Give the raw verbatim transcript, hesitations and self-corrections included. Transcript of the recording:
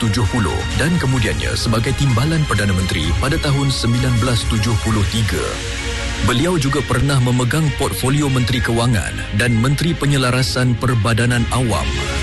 tujuh puluh dan kemudiannya sebagai Timbalan Perdana Menteri pada tahun sembilan belas tujuh puluh tiga. Beliau juga pernah memegang portfolio Menteri Kewangan dan Menteri Penyelarasan Perbadanan Awam.